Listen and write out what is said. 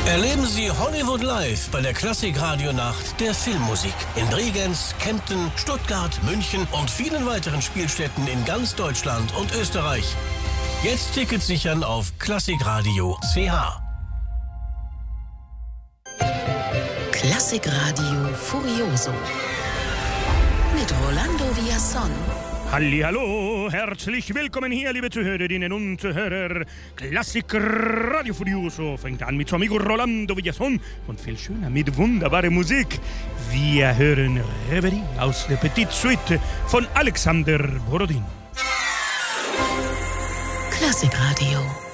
Erleben Sie Hollywood Live bei der Klassik-Radio-Nacht der Filmmusik in Bregenz, Kempten, Stuttgart, München und vielen weiteren Spielstätten in ganz Deutschland und Österreich. Jetzt Tickets sichern auf klassikradio.ch. Klassikradio Furioso mit Rolando Villazón. Hallihallo, herzlich willkommen hier, liebe Zuhörerinnen und Zuhörer. Klassikradio Furioso fängt an mit su amigo Rolando Villazón und viel schöner mit wunderbarer Musik. Wir hören Reverie aus der Petite Suite von Alexander Borodin. Klassikradio.